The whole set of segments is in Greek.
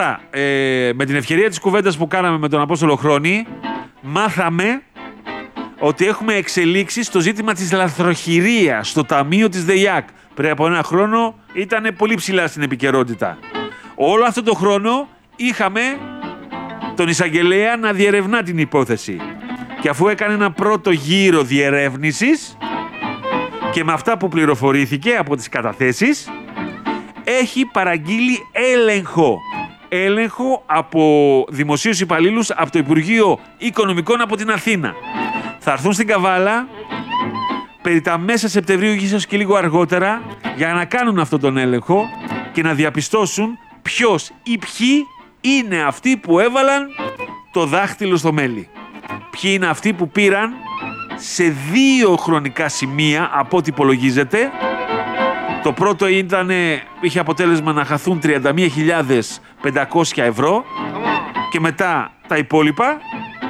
Τώρα, με την ευκαιρία της κουβέντας που κάναμε με τον Απόστολο Χρόνη, μάθαμε ότι έχουμε εξελίξεις στο ζήτημα της λαθροχειρίας στο ταμείο της ΔΕΙΑΚ. Πριν από ένα χρόνο ήταν πολύ ψηλά στην επικαιρότητα. Όλο αυτό το χρόνο είχαμε τον εισαγγελέα να διερευνά την υπόθεση. Και αφού έκανε ένα πρώτο γύρο διερεύνησης και με αυτά που πληροφορήθηκε από τις καταθέσεις, έχει παραγγείλει έλεγχο από δημοσίους υπαλλήλους από το Υπουργείο Οικονομικών από την Αθήνα. Θα έρθουν στην Καβάλα περί τα μέσα Σεπτεμβρίου, ίσως και λίγο αργότερα, για να κάνουν αυτόν τον έλεγχο και να διαπιστώσουν ποιος ή ποιοι είναι αυτοί που έβαλαν το δάχτυλο στο μέλι. Ποιοι είναι αυτοί που πήραν σε 2 χρονικά σημεία, από ό,τι υπολογίζεται. Το πρώτο είχε αποτέλεσμα να χαθούν 31.500 ευρώ και μετά τα υπόλοιπα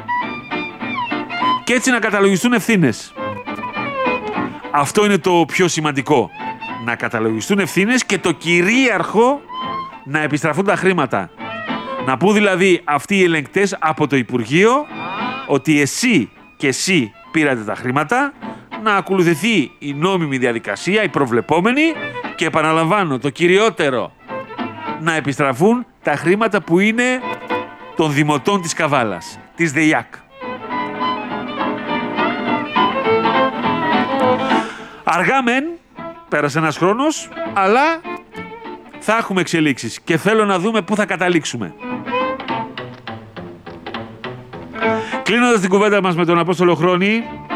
και έτσι να καταλογιστούν ευθύνες. Αυτό είναι το πιο σημαντικό. Να καταλογιστούν ευθύνες και το κυρίαρχο να επιστραφούν τα χρήματα. Να πούν δηλαδή αυτοί οι ελεγκτές από το Υπουργείο ότι εσύ και εσύ πήρατε τα χρήματα, να ακολουθηθεί η νόμιμη διαδικασία, η προβλεπόμενη και επαναλαμβάνω το κυριότερο, να επιστραφούν τα χρήματα που είναι των δημοτών της Καβάλας, της ΔΕΙΑΚ. Αργά μεν, πέρασε ένας χρόνος, αλλά θα έχουμε εξελίξεις και θέλω να δούμε πού θα καταλήξουμε. Κλείνοντας την κουβέντα μας με τον Απόστολο Χρόνη,